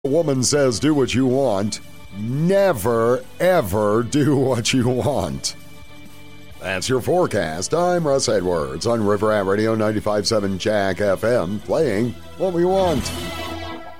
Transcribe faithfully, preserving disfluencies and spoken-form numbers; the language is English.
A woman says do what you want. Never, ever do what you want. That's your forecast. I'm Russ Edwards on River Rat Radio ninety-five point seven Jack F M, playing what we want.